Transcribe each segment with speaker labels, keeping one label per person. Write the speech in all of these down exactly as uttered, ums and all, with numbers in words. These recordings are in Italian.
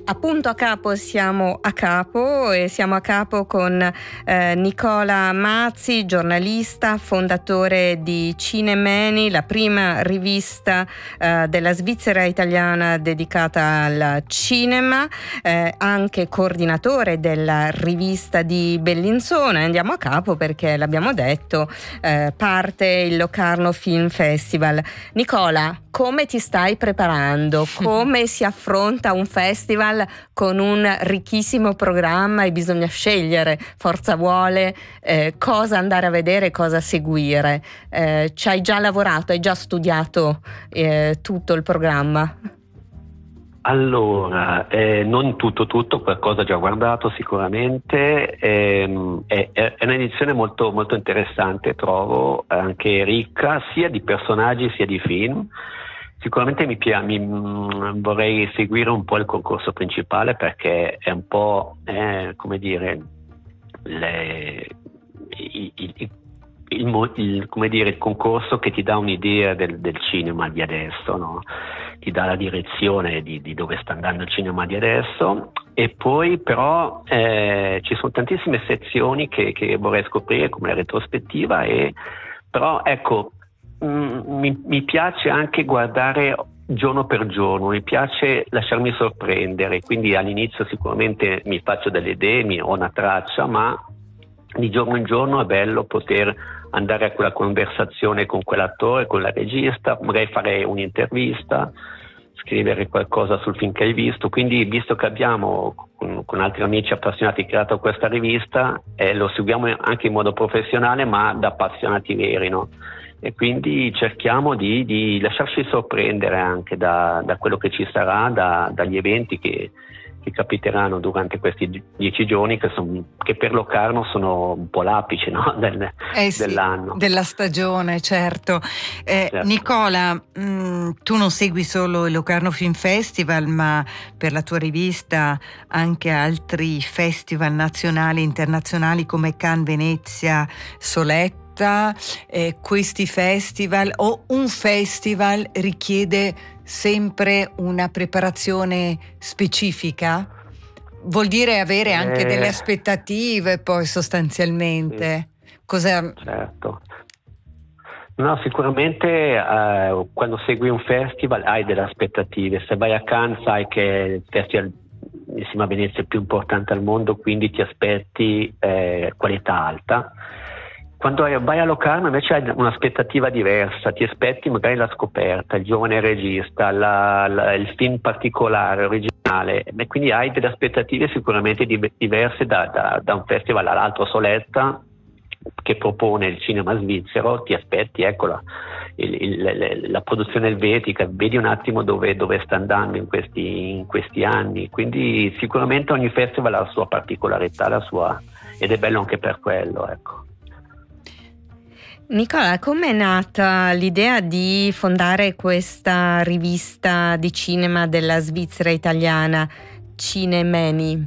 Speaker 1: Appunto a capo siamo a capo e siamo a capo con eh, Nicola Mazzi, giornalista, fondatore di Cinemeni, la prima rivista eh, della Svizzera italiana dedicata al cinema, eh, anche coordinatore della rivista di Bellinzona. Andiamo a capo perché l'abbiamo detto, eh, parte il Locarno Film Festival. Nicola, come ti stai preparando? Come si affronta un festival con un ricchissimo programma e bisogna scegliere, forza vuole, eh, cosa andare a vedere, cosa seguire? Eh, ci hai già lavorato, hai già studiato eh, tutto il programma?
Speaker 2: Allora, eh, non tutto tutto, qualcosa già guardato sicuramente, ehm, è, è un'edizione molto, molto interessante, trovo, anche ricca sia di personaggi sia di film. Sicuramente mi, pia- mi mh, vorrei seguire un po' il concorso principale perché è un po', eh, come dire, le, il, il, il, il, il, come dire, il concorso che ti dà un'idea del, del cinema di adesso, no? Ti dà la direzione di, di dove sta andando il cinema di adesso, e poi però eh, ci sono tantissime sezioni che, che vorrei scoprire, come la retrospettiva, e però ecco, Mi, mi piace anche guardare giorno per giorno, mi piace lasciarmi sorprendere, quindi all'inizio sicuramente mi faccio delle idee, mi ho una traccia, ma di giorno in giorno è bello poter andare a quella conversazione con quell'attore, con la regista, magari fare un'intervista, scrivere qualcosa sul film che hai visto. Quindi, visto che abbiamo con, con altri amici appassionati creato questa rivista, eh, lo seguiamo anche in modo professionale ma da appassionati veri, no? E quindi cerchiamo di, di lasciarci sorprendere anche da, da quello che ci sarà, da, dagli eventi che, che capiteranno durante questi dieci giorni, che, son, che per Locarno sono un po' l'apice, no? Del,
Speaker 3: eh sì,
Speaker 2: dell'anno.
Speaker 3: Della stagione, certo. Eh, certo. Nicola, mh, tu non segui solo il Locarno Film Festival, ma per la tua rivista anche altri festival nazionali e internazionali come Cannes, Venezia, Soletta. Eh, questi festival o un festival richiede sempre una preparazione specifica? Vuol dire avere anche eh, delle aspettative, poi sostanzialmente sì. Cosa...
Speaker 2: Certo. No, sicuramente eh, quando segui un festival hai delle aspettative. Se vai a Cannes sai che è il festival insieme a Venezia il più importante al mondo, quindi ti aspetti eh, qualità alta. Quando vai a Locarno invece hai un'aspettativa diversa, ti aspetti magari la scoperta, il giovane regista, la, la, il film particolare, originale, e quindi hai delle aspettative sicuramente di, diverse da, da, da un festival all'altro. Soletta, che propone il cinema svizzero, ti aspetti, eccola, il, il, la produzione elvetica, vedi un attimo dove, dove sta andando in questi, in questi anni, quindi sicuramente ogni festival ha la sua particolarità, la sua, ed è bello anche per quello, ecco.
Speaker 1: Nicola, com'è nata l'idea di fondare questa rivista di cinema della Svizzera italiana, Cinemeni?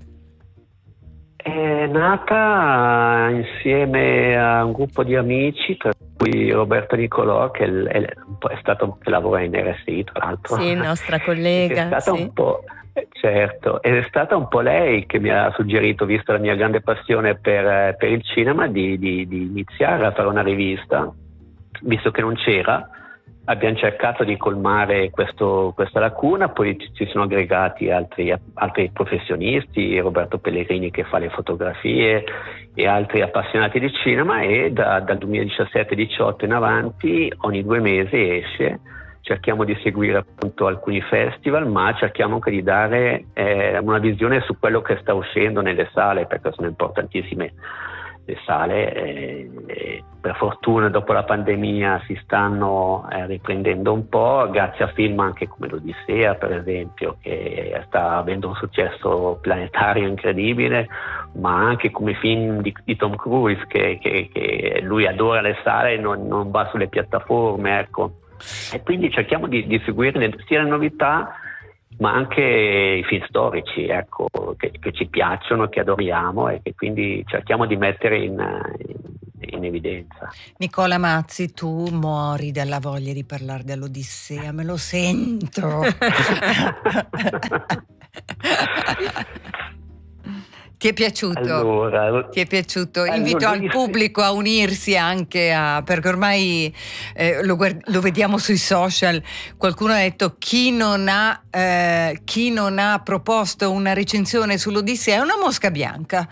Speaker 2: È nata insieme a un gruppo di amici, tra cui Roberto Nicolò, che è, è stato che lavora in R S I, tra l'altro.
Speaker 1: Sì, nostra collega.
Speaker 2: È stata
Speaker 1: sì.
Speaker 2: un po', certo, ed è stata un po' lei che mi ha suggerito, visto la mia grande passione per, per il cinema, di, di, di iniziare a fare una rivista, visto che non c'era. Abbiamo cercato di colmare questo, questa lacuna, poi ci sono aggregati altri, altri professionisti, Roberto Pellegrini che fa le fotografie e altri appassionati di cinema, e da, dal duemiladiciassette diciotto in avanti ogni due mesi esce. Cerchiamo di seguire appunto alcuni festival, ma cerchiamo anche di dare eh, una visione su quello che sta uscendo nelle sale, perché sono importantissime le sale. Eh, eh, per fortuna dopo la pandemia si stanno eh, riprendendo un po', grazie a film anche come l'Odissea, per esempio, che sta avendo un successo planetario incredibile, ma anche come film di, di Tom Cruise, che, che, che lui adora le sale e non, non va sulle piattaforme, ecco. E quindi cerchiamo di, di seguire sia le novità ma anche i film storici, ecco, che, che ci piacciono, che adoriamo e che quindi cerchiamo di mettere in, in, in evidenza.
Speaker 3: Nicola Mazzi, tu muori dalla voglia di parlare dell'Odissea, me lo sento. Ti è piaciuto?
Speaker 2: Allora,
Speaker 3: Ti è piaciuto? Invito
Speaker 2: allora,
Speaker 3: al pubblico a unirsi anche a, perché ormai eh, lo, guard- lo vediamo sui social, qualcuno ha detto chi non ha, eh, chi non ha proposto una recensione sull'Odissea è una mosca bianca.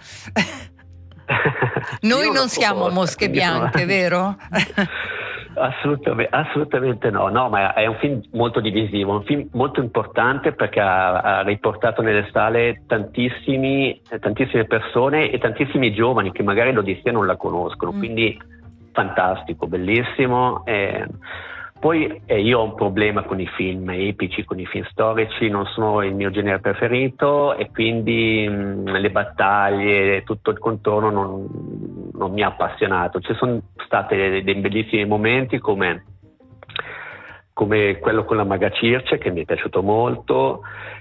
Speaker 3: Noi non siamo proposta, mosche bianche, sono... vero?
Speaker 2: Assolutamente, assolutamente no, no, ma è un film molto divisivo, un film molto importante perché ha, ha riportato nelle sale tantissimi, tantissime persone e tantissimi giovani che magari l'Odissea non la conoscono, mm. quindi fantastico, bellissimo. Eh, poi eh, io ho un problema con i film epici, con i film storici, non sono il mio genere preferito e quindi mh, le battaglie, tutto il contorno non, non mi ha appassionato. Ci sono stati dei, dei bellissimi momenti come, come quello con la Maga Circe che mi è piaciuto molto,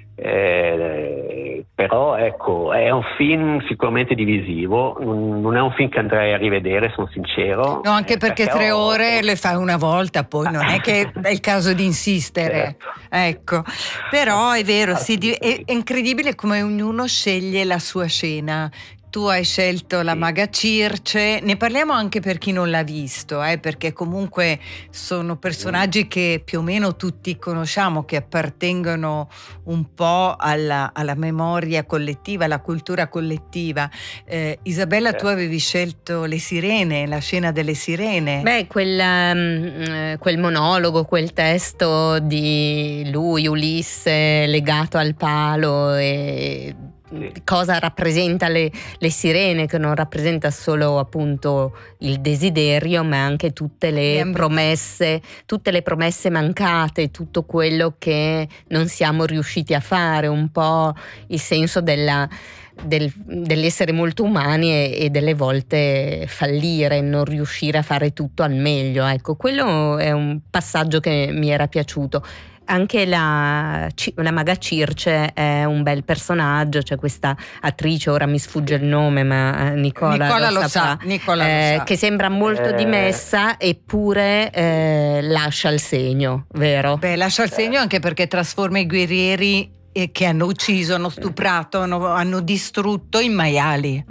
Speaker 2: eh, però ecco, è un film sicuramente divisivo, non, non è un film che andrei a rivedere, sono sincero.
Speaker 3: No, anche perché, perché tre ho... ore le fai una volta, poi non è che è il caso di insistere. Certo. Ecco, però è vero, sì, è, è incredibile come ognuno sceglie la sua scena. Tu hai scelto la Maga Circe, ne parliamo anche per chi non l'ha visto, eh, perché comunque sono personaggi che più o meno tutti conosciamo, che appartengono un po' alla, alla memoria collettiva, alla cultura collettiva. Eh, Isabella, tu avevi scelto le sirene, la scena delle sirene.
Speaker 1: Beh, quel, um, quel monologo, quel testo di lui, Ulisse, legato al palo e... cosa rappresenta le, le sirene, che non rappresenta solo appunto il desiderio ma anche tutte le promesse, tutte le promesse mancate, tutto quello che non siamo riusciti a fare, un po' il senso della Del, dell'essere molto umani e, e delle volte fallire, non riuscire a fare tutto al meglio. Ecco, quello è un passaggio che mi era piaciuto. Anche la, la Maga Circe è un bel personaggio, c'è questa attrice, ora mi sfugge il nome ma Nicola,
Speaker 3: Nicola
Speaker 1: lo,
Speaker 3: lo
Speaker 1: sa,
Speaker 3: sa, Nicola
Speaker 1: eh,
Speaker 3: lo sa.
Speaker 1: Che sembra molto
Speaker 2: eh.
Speaker 1: dimessa eppure eh, lascia il segno, vero?
Speaker 3: Beh, lascia il segno anche perché trasforma i guerrieri che hanno ucciso, hanno stuprato, hanno, hanno distrutto in maiali.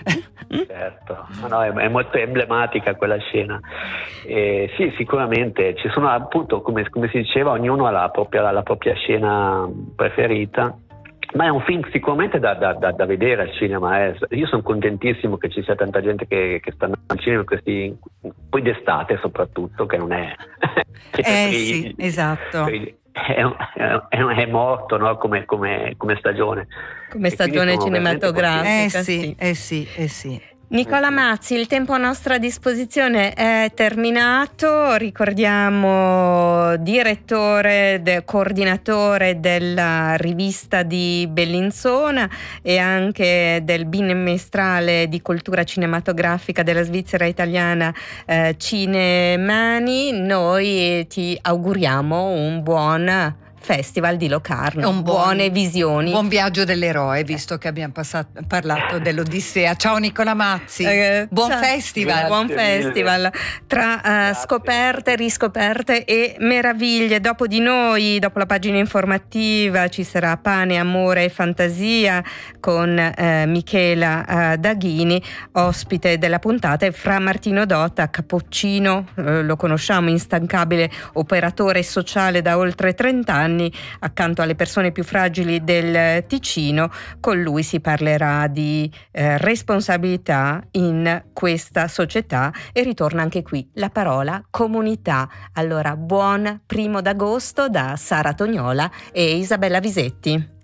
Speaker 2: Certo, no, è, è molto emblematica quella scena. Eh, sì, sicuramente ci sono appunto, come, come si diceva, ognuno ha la propria, la propria scena preferita. Ma è un film sicuramente da, da, da, da vedere al cinema. Eh. Io sono contentissimo che ci sia tanta gente che, che sta al cinema questi, poi d'estate soprattutto, che non è...
Speaker 3: eh sì, i, esatto.
Speaker 2: I, È, è, è morto, no? come, come, come stagione
Speaker 1: come stagione cinematografica.
Speaker 3: Eh sì, eh sì, eh sì.
Speaker 1: Nicola Mazzi, il tempo a nostra disposizione è terminato. Ricordiamo direttore, de, coordinatore della rivista di Bellinzona e anche del bimestrale di cultura cinematografica della Svizzera italiana eh, Cinemani. Noi ti auguriamo un buon Festival di Locarno,
Speaker 3: un buon,
Speaker 1: buone visioni.
Speaker 3: Buon viaggio dell'eroe, visto che abbiamo passato, parlato dell'Odissea. Ciao Nicola Mazzi,
Speaker 1: eh,
Speaker 3: buon
Speaker 1: ciao.
Speaker 3: festival.
Speaker 1: Buon festival, tra uh, scoperte, riscoperte e meraviglie. Dopo di noi, dopo la pagina informativa, ci sarà Pane, Amore e Fantasia con uh, Michela uh, Daghini, ospite della puntata, e Fra Martino Dotta, cappuccino, uh, lo conosciamo, instancabile operatore sociale da oltre trenta anni, accanto alle persone più fragili del Ticino. Con lui si parlerà di eh, responsabilità in questa società e ritorna anche qui la parola comunità. Allora, buon primo d'agosto da Sara Tognola e Isabella Visetti.